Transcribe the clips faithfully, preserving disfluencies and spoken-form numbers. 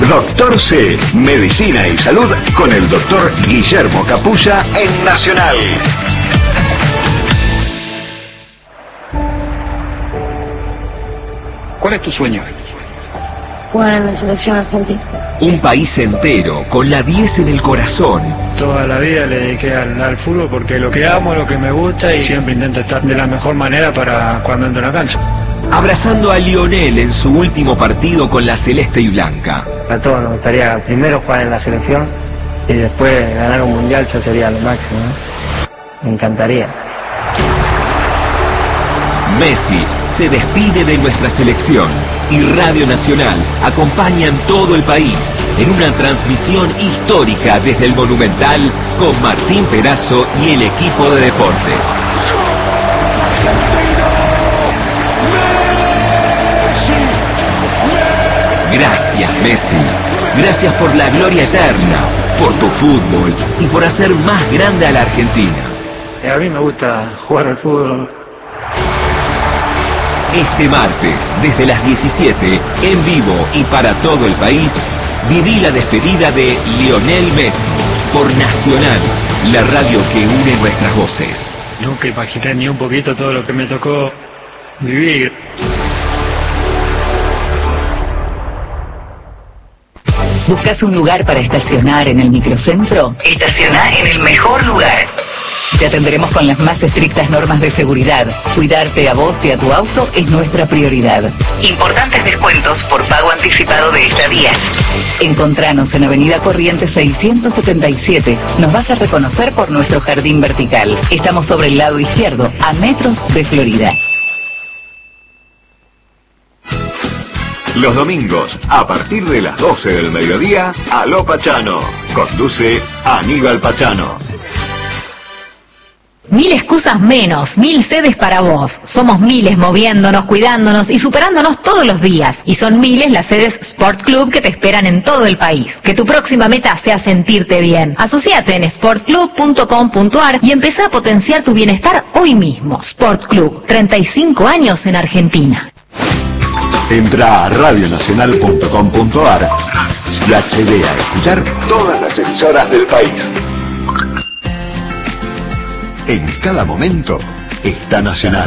Doctor C, Medicina y Salud con el doctor Guillermo Capulla en Nacional. ¿Cuál es tu sueño? Jugar en la selección argentina. Un país entero con la diez en el corazón. Toda la vida le dediqué al, al fútbol porque lo que amo, lo que me gusta y siempre intento estar de la mejor manera para cuando entro a la cancha. Abrazando a Lionel en su último partido con la celeste y blanca. A todos nos gustaría primero jugar en la selección y después ganar un mundial, ya sería lo máximo, ¿no? Me encantaría. Messi se despide de nuestra selección y Radio Nacional acompaña en todo el país en una transmisión histórica desde el Monumental con Martín Perazo y el equipo de deportes. Gracias, Messi. Gracias por la gloria eterna, por tu fútbol y por hacer más grande a la Argentina. A mí me gusta jugar al fútbol. Este martes, desde las diecisiete, en vivo y para todo el país, viví la despedida de Lionel Messi por Nacional, la radio que une nuestras voces. Nunca imaginé ni un poquito todo lo que me tocó vivir. ¿Buscas un lugar para estacionar en el microcentro? Estaciona en el mejor lugar. Te atenderemos con las más estrictas normas de seguridad. Cuidarte a vos y a tu auto es nuestra prioridad. Importantes descuentos por pago anticipado de estadías. Encontranos en Avenida Corrientes seiscientos setenta y siete. Nos vas a reconocer por nuestro jardín vertical. Estamos sobre el lado izquierdo, a metros de Florida. Los domingos, a partir de las doce del mediodía, Aló Pachano. Conduce Aníbal Pachano. Mil excusas menos, mil sedes para vos. Somos miles moviéndonos, cuidándonos y superándonos todos los días. Y son miles las sedes Sport Club que te esperan en todo el país. Que tu próxima meta sea sentirte bien. Asociate en sport club punto com punto ar y empezá a potenciar tu bienestar hoy mismo. Sport Club, treinta y cinco años en Argentina. Entra a radio nacional punto com punto ar y accede a escuchar todas las emisoras del país. En cada momento está Nacional.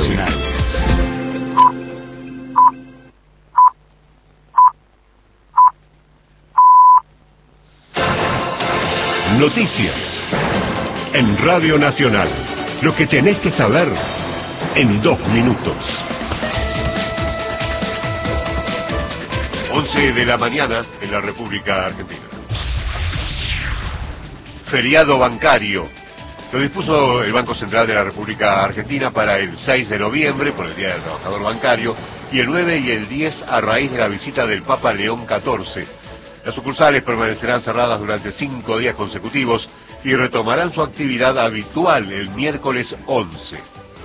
Noticias en Radio Nacional. Lo que tenés que saber en dos minutos. once de la mañana en la República Argentina. Feriado bancario. Lo dispuso el Banco Central de la República Argentina para el seis de noviembre, por el Día del Trabajador Bancario, y el nueve y el diez a raíz de la visita del Papa León catorce. Las sucursales permanecerán cerradas durante cinco días consecutivos y retomarán su actividad habitual el miércoles once.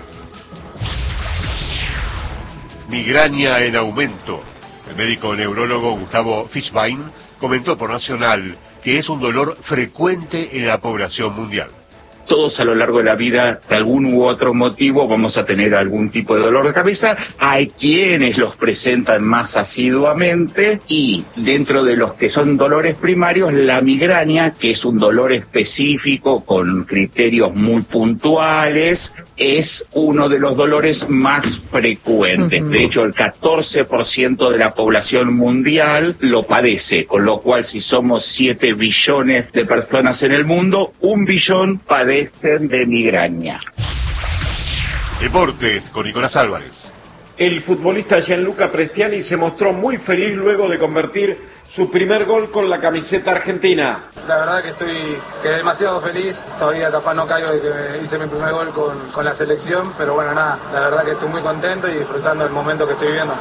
Migraña en aumento. El médico neurólogo Gustavo Fischbein comentó por Nacional que es un dolor frecuente en la población mundial. Todos a lo largo de la vida, por algún u otro motivo, vamos a tener algún tipo de dolor de cabeza. Hay quienes los presentan más asiduamente y dentro de los que son dolores primarios, la migraña, que es un dolor específico con criterios muy puntuales, es uno de los dolores más frecuentes. De hecho, el catorce por ciento de la población mundial lo padece, con lo cual si somos siete billones de personas en el mundo, un billón padecen de migraña. Deportes con Nicolás Álvarez. El futbolista Gianluca Prestiani se mostró muy feliz luego de convertir su primer gol con la camiseta argentina. La verdad que estoy que demasiado feliz, todavía capaz no caigo de que hice mi primer gol con, con la selección, pero bueno, nada, la verdad que estoy muy contento y disfrutando del momento que estoy viviendo.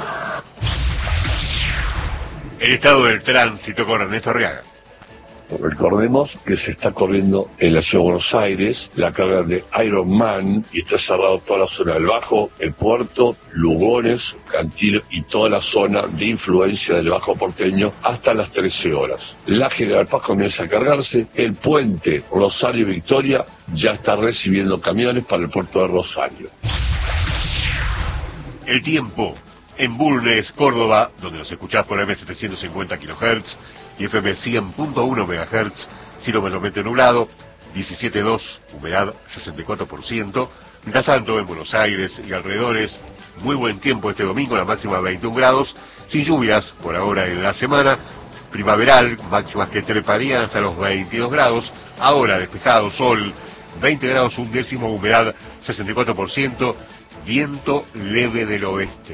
El estado del tránsito con Ernesto Arriaga. Recordemos que se está corriendo en la ciudad de Buenos Aires la carrera de Ironman y está cerrado toda la zona del Bajo, el Puerto, Lugones, Cantil y toda la zona de influencia del Bajo porteño hasta las trece horas. La General Paz comienza a cargarse, el puente Rosario y Victoria ya está recibiendo camiones para el puerto de Rosario. El tiempo En Bulnes, Córdoba, donde nos escuchás por eme setecientos cincuenta kilohertz y efe eme cien punto uno megahertz, cielo mayormente nublado, diecisiete punto dos, humedad sesenta y cuatro por ciento. Mientras tanto, en Buenos Aires y alrededores, muy buen tiempo este domingo, la máxima veintiún grados, sin lluvias por ahora en la semana. Primaveral, máximas que treparían hasta los veintidós grados, ahora despejado, sol, veinte grados un décimo, humedad sesenta y cuatro por ciento, viento leve del oeste.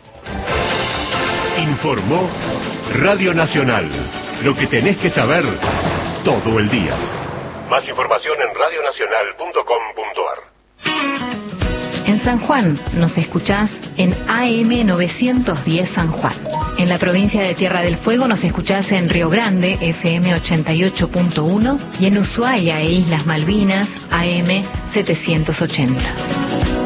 Informó Radio Nacional, lo que tenés que saber todo el día. Más información en radionacional punto com punto ar. En San Juan nos escuchás en A M novecientos diez San Juan. En la provincia de Tierra del Fuego nos escuchás en Río Grande, efe eme ochenta y ocho punto uno, y en Ushuaia e Islas Malvinas, A M setecientos ochenta.